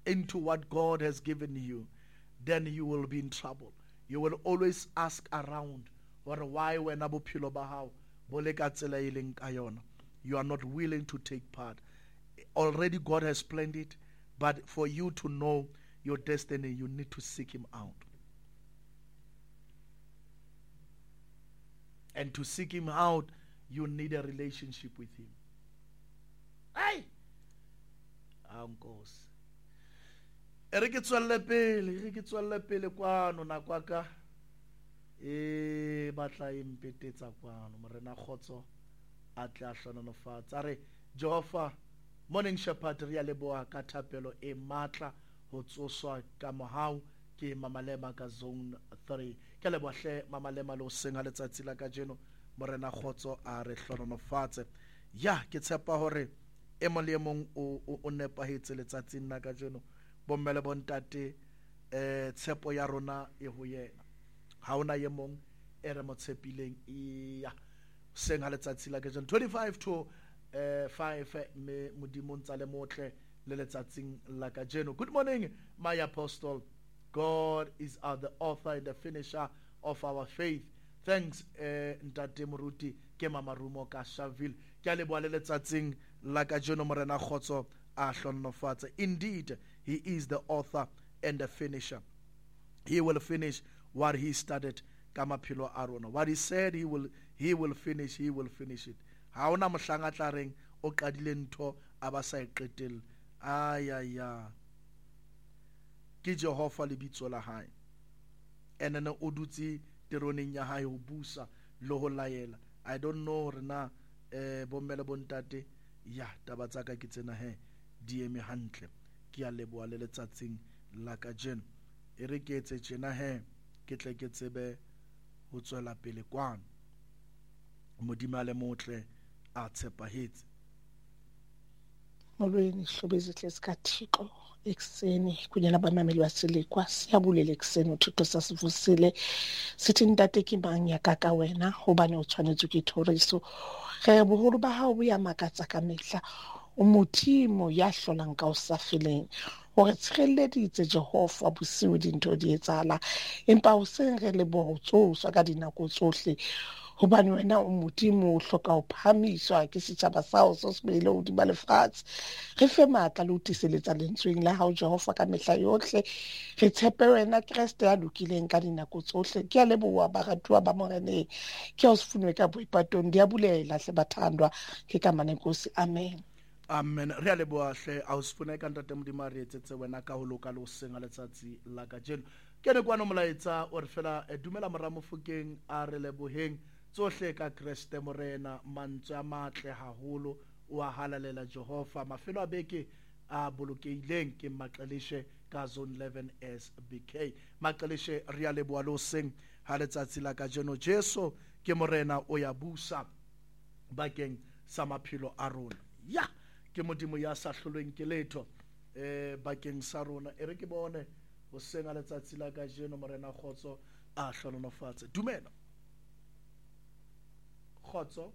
into what God has given you, then you will be in trouble. You will always ask around, or why when bophelo ba hao bo le ka tsela e leng ka yona. You are not willing to take part. Already God has planned it, but for you to know your destiny, you need to seek Him out. And to seek Him out, you need a relationship with Him. Hey! Uncles. Re ke tswelle pele kwano na kwaka batla impetetsa kwano morena Khotso a tla hlononofatsa re Jehova Morning Shepherd re ya leboha ka thapelo e matla ho tsoswa ka mohau ke Mamalema ka zone 3 ke leboha hle Mamalema lo senga letsatsi la ka jeno morena Khotso a re hlononofatse ya ke tshepa hore e mong le mong o nepahetse letsatsing la ka jeno bommele bontate tshepo ya rona e ho yena ha ona ye mong e re mo tshepileng ya senga letsatsi la ka jeno 25 to 5 me modimong tsa le motle le letsatsing la ka jeno. Good morning my apostle. God is the author and the finisher of our faith. Thanks ntate moruti ke mama Rumo ka Shaville ke a leboha le letsatsing la ka jeno morena Khotso a hlononofatsa. Indeed he is the author and the finisher. He will finish what he started ka maphelo a rona. What he said he will finish it. Ha ona mohlanga tla reng o qadile ntho a ba sa e qetelle. Ke Jehova lebitso la hae ene ne o dutse teroneng ya hae ho busa le ho laela. I don't know rena bommele bontate ya taba tsa ka ke tsena he di eme hantle ke a leboha le letsatsing la ka jeno e re ke etse tjena he ke tle ke tsebe ho tswela pele kwano modimo le motle a tshepahetse molweni hlobo ezihle zikaThixo ekseni kunye nabamameli basilekwa siyabulela ekseni uThixo sasivusile sithi ntate ke mang ya ka wena hobane o tshwanetse ke thoriso re boholo ba hao bo ya makatsa ka mehla o modimo ya hlolang ka o sa feleng hore tshireleditse Jehova bosiu dintho di etsahala empa o seng re le botsoswa ka dinako tsohle hobane wena o modimo o hloka ho phamiswa ke setjhaba sa hao se sebele o di balefatshe re fe matla le ho tiseletsa lentsweng la hao Jehova ka mehla yohle re tshepe wena Kriste ya lokileng ka dinako tsohle ke a leboha baratuwa ba moreneng ke a o sifunwe ka boipatong di a bulela hle bathandwa ke ka manenkosi amen. Amen. Re a leboha hle a o sifuna ka ntate modimo re etsetse wena ka ho loka le ho senga letsatsi la ka jeno ke ne kwano molaetsa o re fela dumela moramofokeng a re leboheng tsohle ka Kriste morena mantswe a matle haholo o a halalela Jehova mafelo a beke a bolokeileng ke Maqaleshe ka zone 11 SBK Maqaleshe re a leboha le ho seng ha letsatsi la ka jeno Jesu ke morena o ya busa bakeng sa maphelo a rona ya ke modimo ya sa hlolweng ke letho bakeng sa rona e re ke bone ho senga letsatsi la ka jeno morena Khotso a hlononofatse dumela Khotso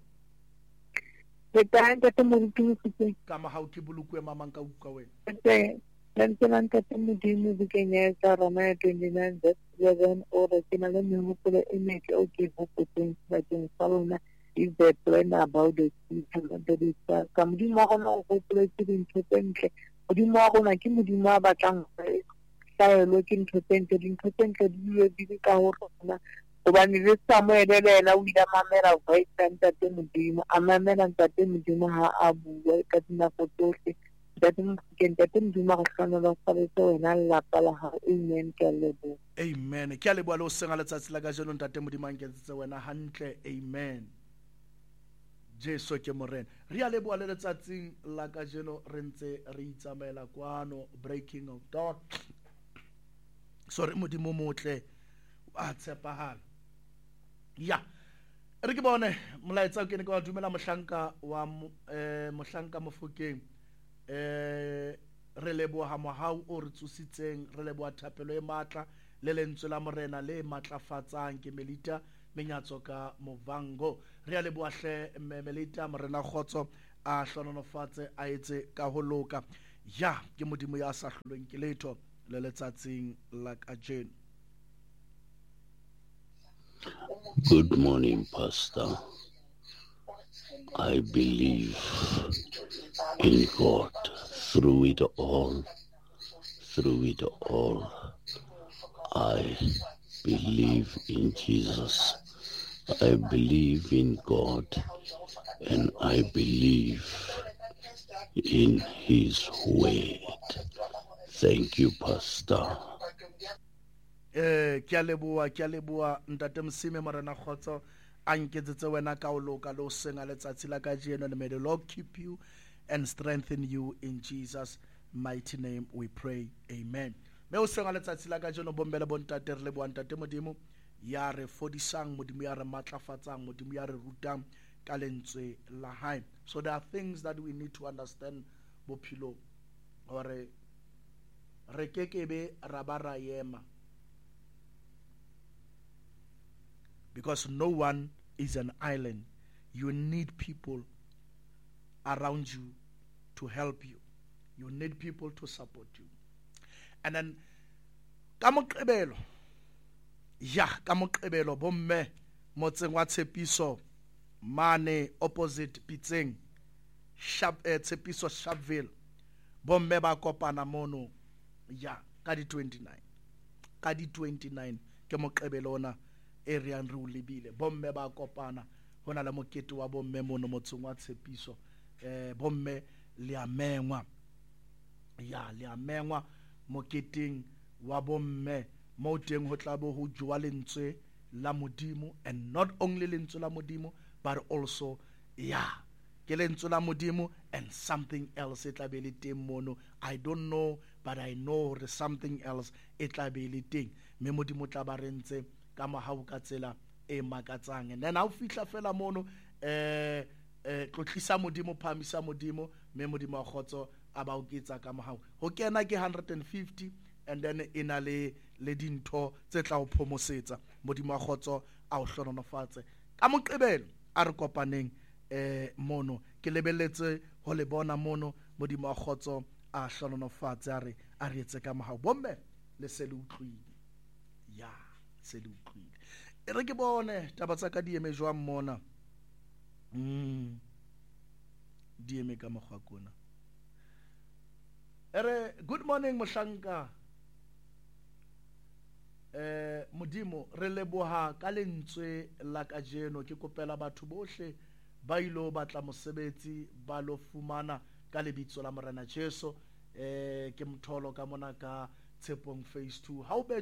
Tete modimo ka ma hao ke bolukwe mamang ka uka wena tete modimo bukeng tsa rona ya 29:11 o re ke na le mehopolo e metle o ke hopotseng bakeng sa rona is the plan about the future ka modimo wa rona o hopoletse dintho tse ntle modimo wa rona ke modimo a batlang hlaelo ke ntho tse ntle dintho tse ntle di ka ho rona hobane re Samuel le yena o ile a mamela voice ya ntate modimo a mamela ntate modimo ha a bua ka dinako tsohle ntate modimo a re hlonolofaletse wena lelapa la hao amen ke a leboha amen ke a leboha le ho senga letsatsi la ka jeno ntate modimo a nketsetse wena hantle amen Jesu ke morena re a leboha le letsatsing la ka jeno re ntse re itsamaela kwano breaking of dawn sorry modimo motle a tshepahala ya re ke bone molaetsa ke ne ka dumela mohlanka wa mohlanka Mofokeng re leboha mohau o re tsositseng re leboha thapelo e matla le lentswe la morena le matlafatsang ke Melita Menyatso ka Movango re a leboha hle Melita morena Khotso a hlononofatse a etse ka ho loka ya ke modimo ya sa hlolweng ke letho le letsatsing la kajeno. Good morning, Pastor. I believe in God through it all. Through it all, I believe in Jesus. I believe in God, and I believe in His word. Thank you, Pastor. Ke a leboa ntate Msime Morena Khotso a nketsetse wena ka o loka le o senga letsatsi la kajeno, and may the Lord keep you and strengthen you in Jesus' mighty name we pray, amen. Me o senga letsatsi la kajeno bombele bontate re leboa ntate Modimo ya re fodisang, Modimo ya re matlafatsang, Modimo ya re rutang ka lentswe la hae. So there are things that we need to understand bophelo gore re kekebe ra ba ra yema, because no one is an island. You need people around you to help you. You need people to support you. And then ka moqebelo bomme motseng wa Tshepiso mane opposite Pitseng Tshepiso Sharpeville, bomme ba kopana mono ka di 29 ke moqebelo ona area re o lebile, bomme ba kopana hona le mokete wa bomme mono motseng wa Tshepiso. Bomme le amengwa moketeng wa bomme mo teng ho tla bo ho jwa lentswe la Modimo, and not only lentswe la Modimo but also ke lentswe la Modimo and something else e tla be le teng mono. I don't know, but I know there's something else e tla be le teng, me Modimo tla ba rentse ka mohau ka tsela e makatsang. And then ha o fihla fela mono tlotlisa Modimo, phamisa Modimo, me Modimo a Khotso a ba o ketsa ka mohau. Ho kena ke 150, and then ina le dintho tse tla o phomosetsa. Modimo a Khotso a o hlononofatse ka moqebelo a re kopaneng mono. Ke lebeletse ho le bona mono, Modimo a Khotso a hlononofatse a re etse ka mohau. Bomme le se le utlwile, se le utlwile. E re ke bone taba tsa ka di eme jwang mona. Di eme ka mokgwa kona. Ere good morning Mohlanka. Modimo re leboha ka lentswe la kajeno. Ke kopela batho bohle ba ilo batla mosebetsi ba lo fumana ka lebitso la Morena Jesu. Ke mtholo ka mona ka Tshepong phase 2. Ha o be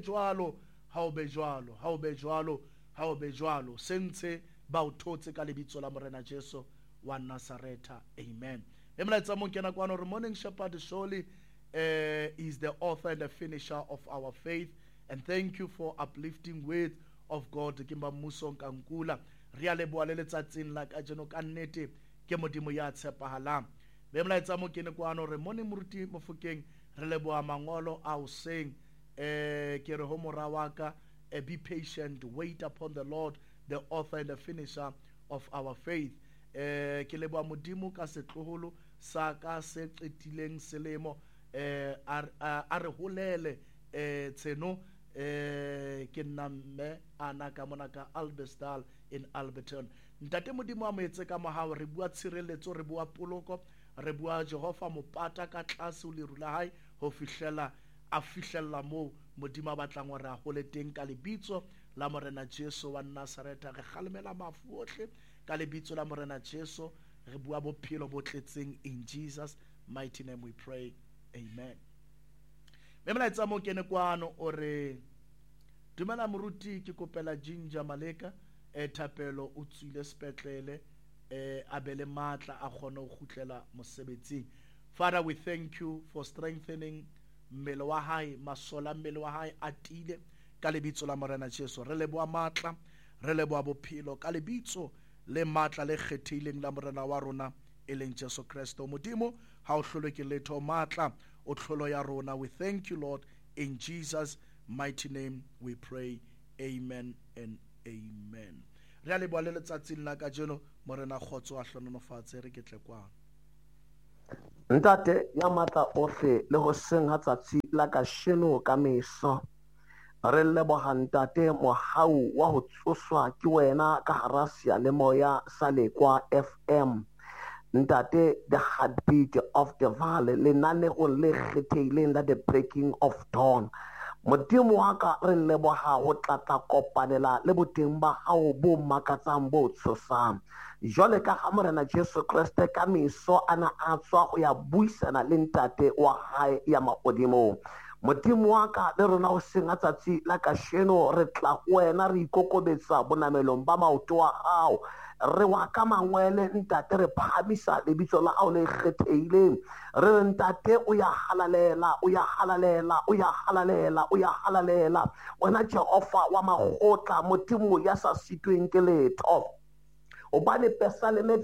jwalo sentse ba o thotse ka lebitso la Morena Jesu wa Nazareta, amen. Emlaetsa mo kena kwano re Morning Shepherd surely is the author and the finisher of our faith, and thank you for uplifting word of God. Kimba Musong Kankula re a leboha le letsatsing la kajeno ka nnete ke Modimo ya tshepahalang. Emlaetsa mo kene kwano re Morning Moruti Mofokeng re leboha mangolo a o seng ke re ho mora wa ka, be patient, wait upon the Lord, the author and the finisher of our faith. Ke leboha Modimo ka setloholo sa ka se qetileng selemo a re holele tseno ke namme ana ka mona ka Albersdal in Alberton. Ntate Modimo a mo etse ka mohao, re bua tshireletso, re bua poloko, re bua Jehova mopata ka tlase o le rula hae ho fihlella a fihlella mo Modimo a batlang hore a hole teng ka lebitso la Morena Jesu wa Nazareta. Re kgalemela mafu ohle ka lebitso la Morena Jesu, re bua bophelo bo tletseng in Jesus mighty name we pray, amen. Me molaetsa mo kene kwano o re dumela moruti ke kopela Jinja Maleka Thapelo o tswile sepetlele a be le matla a kgone ho khutlela mosebetsing. Father, we thank you for strengthening mmele wa hae, masola mmele wa hae a tile ka lebitso la Morena Jesu. Re leboha matla, re leboha bophelo ka lebitso le matla le kgethileng la Morena wa rona e leng Jesu Kristo. Modimo ha o hlolwe ke letho matla o tlholo ya rona. We thank you Lord, in Jesus mighty name we pray, amen and amen. Re a leboha le letsatsing la kajeno Morena Khotso a hlononofatse re ke tle kwano. Ntate ya matla ohle le ho senga tsatsi la kasheno ka meso. Re leboha ntate mohau wa ho tsoswa ke wena ka hara seyalemoya sa Lekwa FM. Ntate, the heartbeat of the valley, lenaneo le kgethehileng la the breaking of dawn. Modimo wa ka re leboha ho tlatla kopanela le boteng ba hao bo makatsang bo tshosang. Jwale ka ha Morena Jesu Kriste ka meso ana a tswa ho ya buisana le ntate wa hae ya maodimo. Modimo wa ka le rona ho senga tsatsi la kasheno re tla ho wena re ikokobetsa bonamelong ba maoto wa hao. Re wa ka mangwele ntate re phamisa lebitso la hao le kgethehileng. Re ntate o ya halalela, o ya halalela, o ya halalela, o ya halalela. Wena Jehova wa makgotla, Modimo ya sa sitweng ke letho. Obane Psalme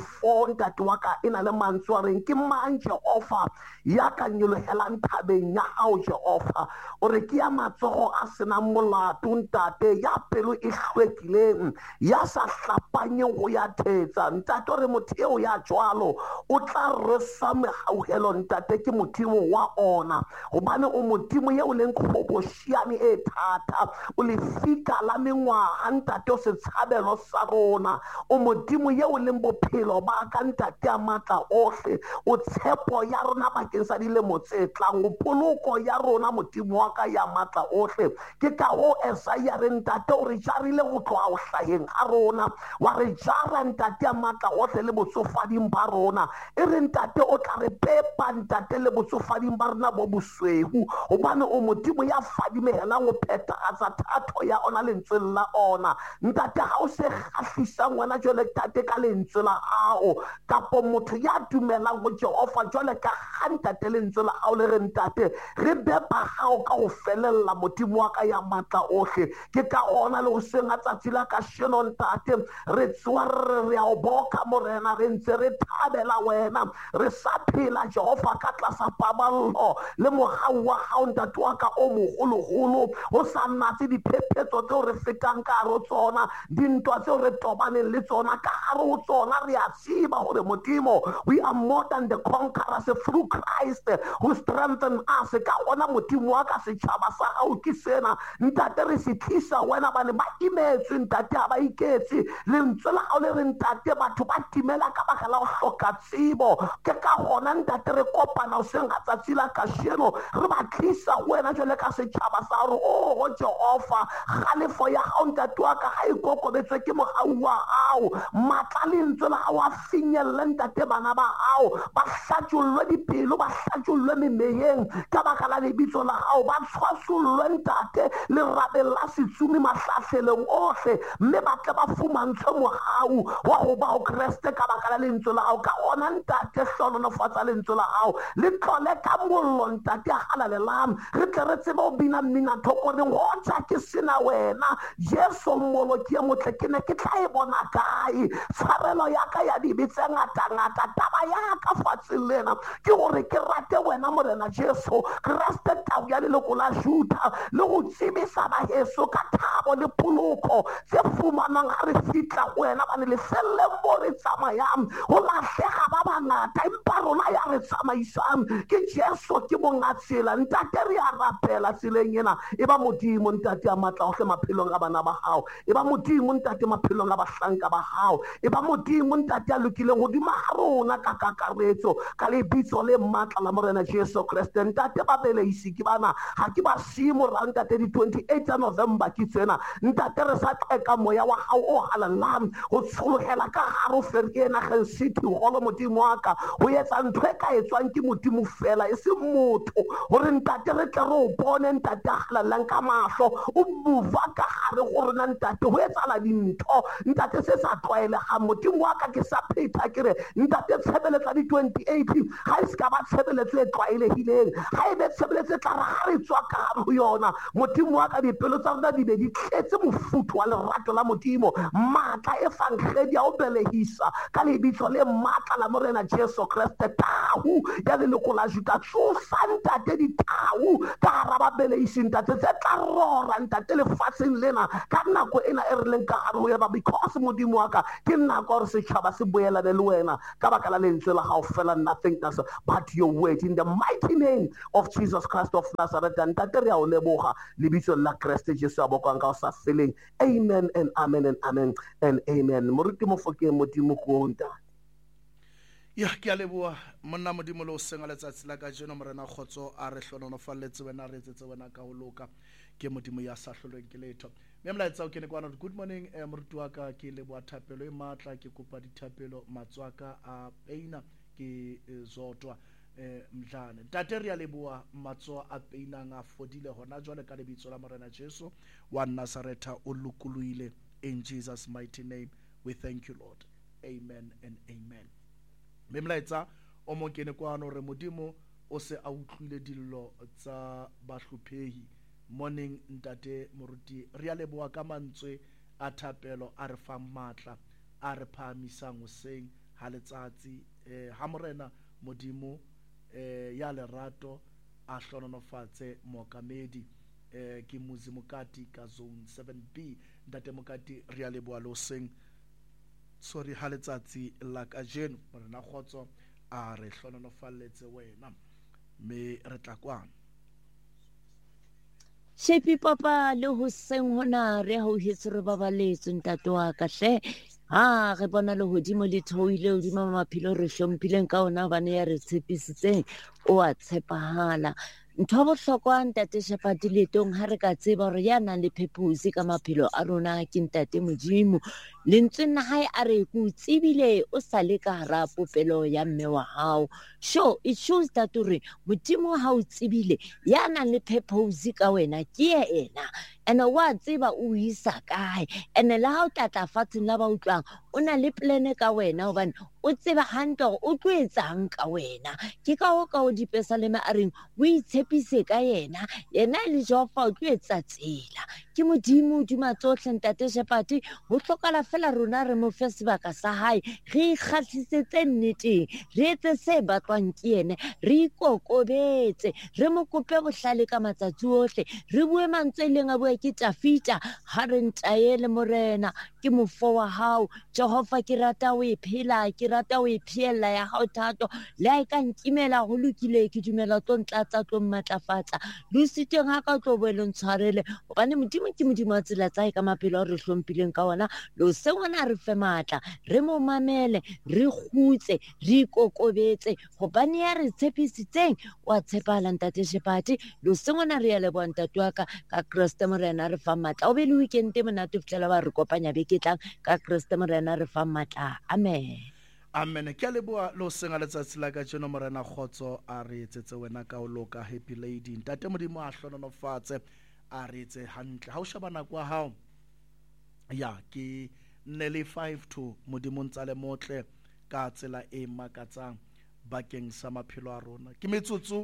24 ntate wa ka ena le mantswe a reng ke mang Jehova ya ka nyolohelang thabeng ya hao Jehova. O re ke ya matsogo a senang molato ntate, ya pelo e hlwekileng, ya sa hlapanyeng ho ya thetsa. Ntate o re motho eo ya jwalo o tla rwesa mehauhelo ntate ke modimo wa ona. Hobane o modimo eo leng kgoboshiane e thata, o le fika la mengwaga ntate o setshabelo sa rona. Modimo yeo leng bophelo ba ka ntate a matla ohle, o tshepo ya rona bakeng sa dilemo tse tlang, o poloko ya rona modimo wa ka ya matla ohle. Ke ka ho Esaya re ntate o re jarile go tloha ho hlaheng ha rona, wa re jara ntate a matla ohle le botsofading ba rona. E re ntate o tla re pepa ntate le botsofading ba rona bo bosweu, hobane o modimo ya fadimehelang ho phethahatsa thato ya ona lentswe la ona. Ntate ha o se kgahlisang wena jwale tate ka lentswe la hao, kapo motho ya dumelang ho Jehova jwale ka ntate lentswe la hao le re ntate re bepa hao ka ho felella modimo wa ka ya matla ohle. Ke ka ona le ho senga tsatsi la kasheno ntate re tswa re ya o boka morena, re ntse re thabela wena, re sa phela Jehova ka tlasa paballo le mogau wa hao ntate wa ka o moholoholo. Ho sa natse diphephetso tseo re fetang ka hare tsona, dintwa tseo re tobaneng le tsona ka hare ho tsona, re a tseba hore modimo we are more than the conquerors through Christ who strengthen us. Ka ona modimo wa ka setjhaba sa hao ke sena ntate re se tlisa wena bane ba imetswe ntate ha ba iketse lentswe la hao le re ntate batho ba timela ka baka la ho hloka tsebo. Ke ka hona ntate re kopana ho senga tsatsi la kasheno re ba tlisa wena jwale ka setjhaba sa hao. O Jehova kgalefo ya hao ntate wa ka ha ikokobetswe ke mogau wa hao, matla lentswe la hao a finyelle ntate bana ba hao ba hlajullwe dipelo, ba hlajullwe memeyeng ka baka la lebitso la hao, ba tshwasullwe ntate le rabe la setsumi mahlahlelong ohle, mme ba tle ba fumantshwe mogau wa ho ba o Kreste ka baka la lentswe la hao. Ka ona ntate hlonolofatsa lentswe la hao le tlole ka mollo ntate halalelang, re tle re tsebe ho bina mmina thokoreng hoja ke sena wena Jesu mmoloki ya motle ke ne ke tla e bona kae. Tshwarelo ya ka ya dibitse ngata-ngata, taba ya ka fatsheng lena ke gore ke rate wena morena Jesu Kriste tau ya leloko la Juda, le go tsebisa baheso ka thabo le poloko tse fumanang ha re fitla wena bane le felle mo re tsamayang ho lahlega ba bangata empa rona ya re tsamaisang ke Jesu ke monga tsela. Ntate re a rapela tseleng ena, e ba modimo ntate a matla ohle maphelong a bana ba hao, e ba modimo ntate maphelong a bahlanka ba hao, e ba modimo ntate a lokileng hodima ha rona ka kakaretso ka lebitso le matla la morena Jesu Kriste. Ntate ba beleisi ke bana ha ke ba siye morao ntate di 28 tsa November ke tsena ntate re sa tleka moya wa hao o halalang ho tsholohela ka hare ho feri ena gen city holo modimo wa ka ho etsa ntho e ka etswang ke modimo fela e se motho, hore ntate re tle re o bone ntate halalang ka mahlo o buva ka hare go rona ntate ho etsala dintho ntate se sa tlwaelegang. Modimo wa ka ke sa phetha ke re ntate tshebeletsa di 28 ga e ska ba tshebeletso e tlwaelehileng, ga e be tshebeletso e tla re ga re tswa ka hare ho yona modimo wa ka dipelo tsa rona di be di tletse mofuthu wa lerato la modimo, matla e fang kgedi ya ho belehisa ka lebitso le matla la morena Jesu Kriste. Tau ya leloko la Juda tsosa ntate ditau ka hara babele praise ntate tse tla rora ntate lefatsheng lena ka nako ena e re leng ka gare ho yona because modimo wa ka ke nako gore setšhaba se boelane le wena ka baka la lentswe la gago fela nothing else but your word in the mighty name of Jesus Christ of Nazareth ntate re a o leboga lebitso la Kriste Jesu a bokwang ka o sa feleng amen and amen and amen and amen moruti mofokeng modimo go ntate ya ke a leboa monna modimo le o senga letsatsi la ka jeno morena Kgotso a re hlononofalletse wena re etsetse wena ka ho loka ke modimo ya sa hlolweng ke letho mme molaetsa o kene kwana good morning moruti wa ka ke leboa thapelo e matla ke kopa dithapelo matswaka a peina ke zotwa mdlane ntate re a leboa matso a peinang a fodile hona jwale ka lebitso la morena Jesu wa Nazareta o lokoloile in Jesus mighty name we thank you Lord amen and amen mme mlaetsa o mo kene kwano re modimo o se a utlwile dillo tsa bahlophehi morning ntate moruti re a leboa ka mantswe a thapelo a re fa matla a re phahamisang hoseng ha letsatsi ha morena modimo ya lerato a hlononofatse mokamedi ke muzi mokati ka zone 7B ntate mokati re a leboa lo seng sorry ha letsatsi la ka jeno morena Kgotso a re hlononofalletse wena me re tla kwana shepi papa le hoseng hona re ho hitse re babaletse ntate wa ka hle ha re bona le hodimo le thoile hodimo maphelo re hlomphileng ka ona bane ya re tshepisitseng o a tshepahala ntho bohlokwa ntate Shepherd letong ha re ka tseba hore ya nang le purpose ka maphelo a rona ke ntate modimo lentswe nna hae a re go tsebile o sa le ka hara popelo ya mme wa hao sure it shows that hore modimo ha o tsebile ya nang le purpose ka wena ke ena ene wa tseba o isa kae ene la ha o tlatla fatseng la ba utlwang o na le plan ka wena hobane o tseba hantle hore o tlo etsang ka wena ke ka o dipesa le a reng o itshepise ka yena le Jehova o tlo etsa tsela ke modimo dima tsohle ntate Shepherd ho hlokala fela rona re mo fe sebaka sa hae re ikgatlisetse nneteng re etse se batlwang ke yene re ikokobetse re mo kope bohlale ka matsatsi ohle re bue mantswe leng a bua ke tafita ha re ntaele morena ke mofo wa hao Jehova ke rata o iphela ke rata o iphiella ya hao thato le a ka nkimela go lokile ke dumela tlo ntlatsa tlo mmatlafatsa le siteng ha ka tlo boeleng tshwarele hobane modimo ke modimo wa tsela tsa ka maphelo a re hlomphileng ka ona lo se ngwana re fe matla re mo mamele re khutse re ikokobetse hobane ya re tshepisitseng wa tshepahala ntate Shepherd lo se ngwana re ya leboa ntate wa ka Kriste morena re fa matla o be le weekend monate fitlela ba re kopanya beketlang ka Kriste morena re fa matla amen amen ke a leboa lo senga letsatsi la ka jeno morena Kgotso a re etsetse wena ka o loka happy lady ntate modimo a hlononofatse a re etse hantle ha o shabana kwa hao ya ke nne 5 modimo ntsale motle ka tsela e makatsang bakeng sa maphelo a rona ke metsotso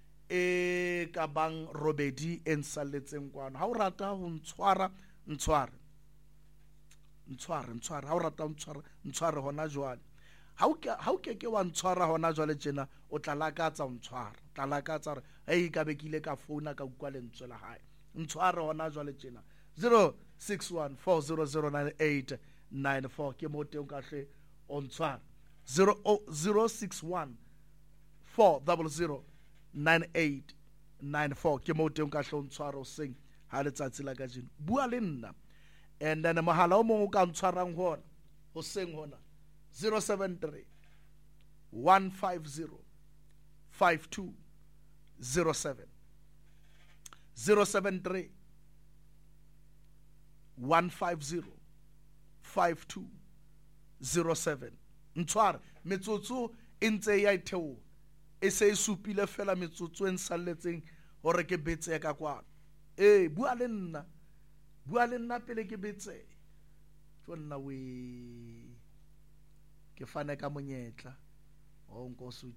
e ka bang robedi e nsalletseng kwano ha o rata ho ntshware ha o rata ntshware hona jwale ha o ke wa ntshwara hona jwale tjena o tla lakatsa ntshwara tla lakatsa re hey ka bekile ka phone ka ukwa lentswe la hae ntshware hona jwale tjena 0614009894 ke mo teng ka hle on tshwara 0614009894 ke mo teng ka hle on tshwara o seng ha letsatsi la ka jeno bua le nna and then mohala o mong o ka ntshwarang hona ho seng hona 073 150 5207 073 150 5207 ntshware metsotso e ntse ya itheo e se e supile fela metsotso e nsalletseng hore ke betse ka kwano bua le nna pele ke betse tsonna we ke fane ka monyetla Nkosi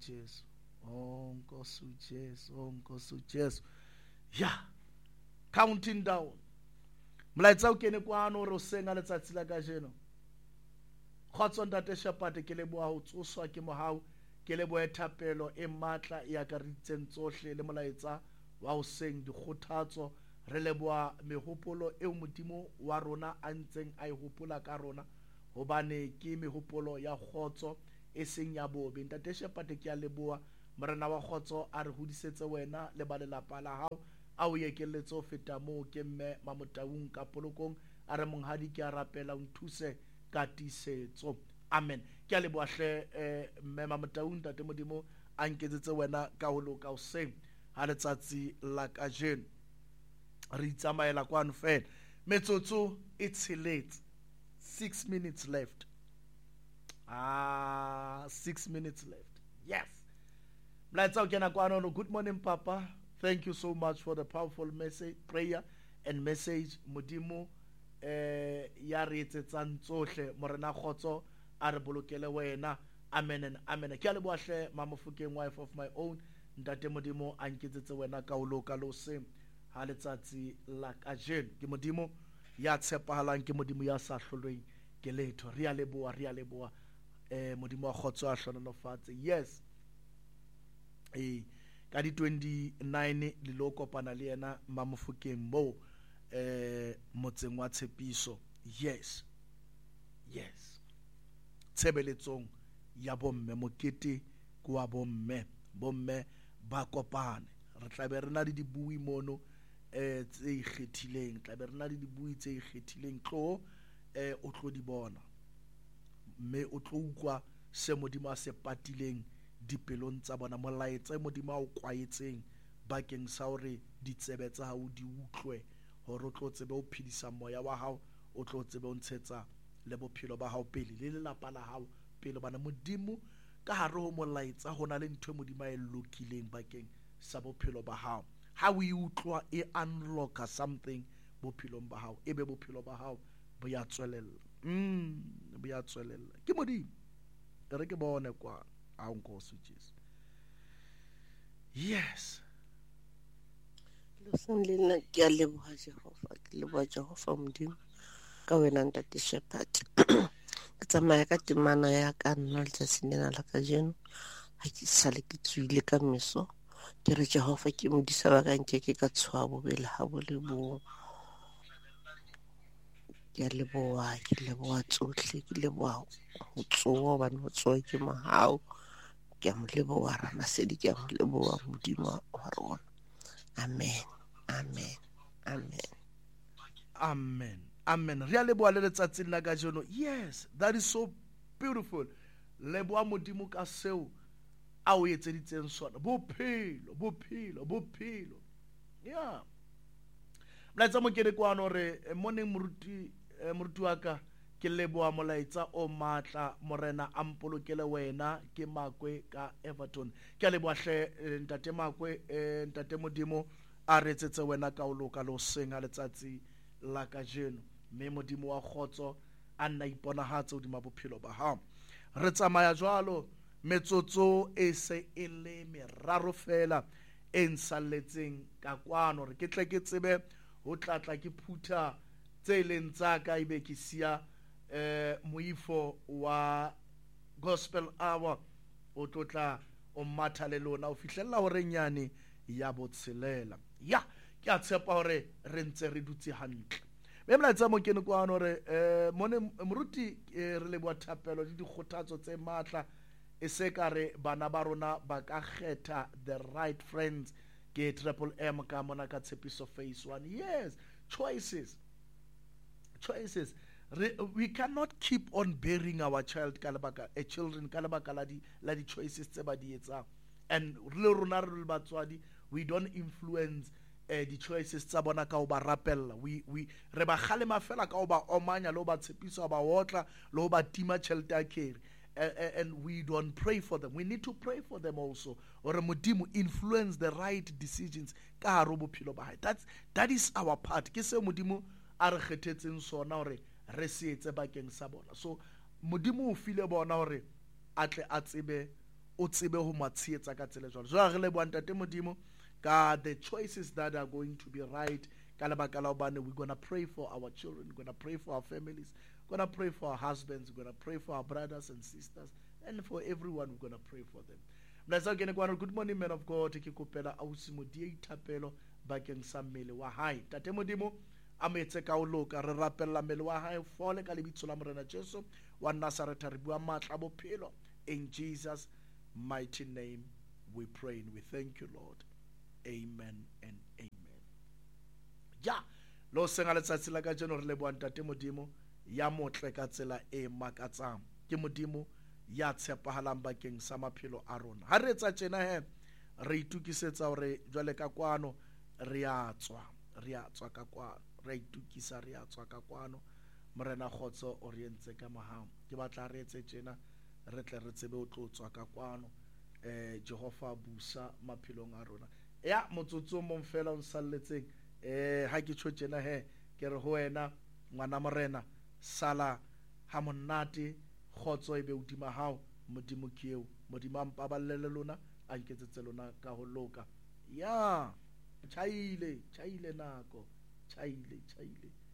Jesu ya counting down mlaetsa o kene kwano re o senga letsatsi la ka jeno Kgotso ntate Shepherd ke leboa ho tsoswa ke mohau ke leboa thapelo e matla ya ka ritseng tsohle le molaetsa wa hoseng dikgothatso, re leboha mehopolo eo modimo wa rona a ntseng a e hopola ka rona, hobane ke mehopolo ya kgotso e seng ya bobe. Ntate Shepherd ke a leboha, morena wa kgotso a re hodisetse wena le ba lelapa la hao, a o ekelletse ho feta moo ke mme Mamotaung ka Polokong, a re monghadi ke a rapela o nthuse ka tiisetso. Amen. Ke a leboha hle mme Mamotaung, ntate modimo a nketsetse wena ka ho loka hoseng ha letsatsi la kajeno. Re itsamaela kwano fela, metsotso e tsheletse, 6 minutes left. 6 minutes left. Yes. Mlaetsa o kena kwano no. Good morning Papa, thank you so much for the powerful message, prayer and message. Modimo ya re etsetsang tsohle, morena kgotso a re bolokele wena. Amen and amen. Ke a leboha hle Mamofokeng, wife of my own, ntate modimo a nketsetse wena ka ho loka lo seng ha letsatsi la kajeno. Ke modimo ya tshepahalang, ke modimo ya sa hlolweng ke letho. Re a leboha modimo wa kgotso a hlonolofatse. Yes, ka di 29 le lo kopana le yena Mamofokeng mo motseng wa Tshepiso. Yes, tshebeletsong ya bomme, mokete ke wa bomme ba kopane. Re tlabe re na le dibui mono tse ikgethileng, tlabe re na le dibui tse ikgethileng tlo o tlo di bona, mme o tlo utlwa se modimo a se patileng dipelong tsa bona, molaetsa modimo a o kwaetseng bakeng sa hore ditsebe tsa hao di utlwe, hore o tlo tsebe ho phedisa moya wa hao, o tlo tsebe ho ntshetsa le bophelo ba hao pele, le lelapa la hao pele. Bana modimo ka hare ho molaetsa ho na le ntho e modimo a e lokileng bakeng sa bophelo ba hao. Ha o e utlwa e unlocka something bophelong ba hao, ebe bophelo ba hao bo ya tswelella. Bo ya tswelella. Ke modimo re ke bone kwa a nkosi Jesu. Yes. Loseng le nna ke a leboha Jehova, ke leboha Jehova modimo ka wena ntate Shepherd. Ke tsamaya ka temana ya ka nna letsatsing lena la kajeno, ha ke sale ke tswile ka meso, ke re Jehova ke modisa ba ka nke ke ka tshoha bobele ha bo le bo. Ke a leboha tsohle, ke leboha ho tsoha hobane ho tsoha ke mahao. Ke a mo leboha Ramasedi, ke a mo leboha modimo wa rona. Amen. Re a leboha le letsatsing la kajeno. Yes, that is so beautiful. Leboha modimo ka seo a o etseditseng sona. Bophelo. Yeah. Mlaetsa mo kene kwano re morning moruti wa ka, ke leboha molaetsa o matla, morena a mpolokele wena, ke Makwe ka Everton. Ke a leboha hle ntate Makwe, ntate modimo a re etsetse wena ka ho loka lo senga letsatsi la kajeno, mme modimo wa kgotso a nna iponahatse hodima bophelo ba hao. Re tsamaya jwalo, metsotso e se e le meraro fela e nsalletseng ka kwano, re ke tle ke tsebe ho tlatla ke phutha tse leng tsa ka, ebe ke sia moifo wa gospel hour o tlotla o matha le lona o fihlella hore nyane ya botshelela. Ya ke a tshepa hore re ntse re dutse hantle. Be mlaetsa mo kene kwano hore mone moruti re leboha thapelo le dikgothatso tse matla, e se ka re bana ba rona ba ka kgetha the right friends ke Triple M ka mona ka Tshepiso phase 1. Yes, choices. We cannot keep on bearing our children ka lebaka la di choices tse ba di etsang, and le rona re le batswadi we don't influence di choices tsa bona ka ho ba rapella. We re ba kgalema fela ka ho ba omanya le ho ba tshepiso ba hotla le ho ba tima tjhelete ya kere. And we don't pray for them. We need to pray for them also. Or modimo influence the right decisions ka hare ho bophelo ba hae. That is our part. Ke se modimo a re kgethetseng sona hore re se etse bakeng sa bona. So modimo o file bona hore atle a tsebe o tsebe ho matshietsa ka tsela jwalo. Jwale re leboha ntate modimo ka the choices that are going to be right. Ka lebaka la hobane we're going to pray for our children, we're going to pray for our families, we're going to pray for our husbands, we're going to pray for our brothers and sisters, and for everyone we're going to pray for them. mna sa kene kwano. Good morning man of God, ke kopela ausi Modie Thapelo bakeng sa mmele wa hae. Tate Modimo a mo etse ka o loka, re rapella mmele wa hae fole ka lebitso la Morena Jesu wa Nazareth. Re bua matla bophelo in Jesus mighty name we pray and we thank you Lord. Amen and amen. Ja lo senga letsatsi la ka jeno re leboa Ntate Modimo ya motle ka tsela e makatsang. Ke Modimo ya tshepahalang bakeng sa maphelo a rona. Ha re etsa tjena he re itukisetsa hore jwale ka kwano re a tswa ka kwano, re itukisa re a tswa ka kwano. Morena Kgotso o re entse ka mahamo. Ke batla re etse tjena re tle re tsebe o tlo tswa ka kwano. Jehova busa maphelong a rona. Ya motsotso mo mfela o nsalletseng ha ke tjho tjena he ke re ho wena ngwana morena sala ha monate. Kgotso e be hodima hao, Modimo ke eo, Modimo a mpaballele lona a nketsetse lona ka ho loka. Ya tjhaile nako, tjhaile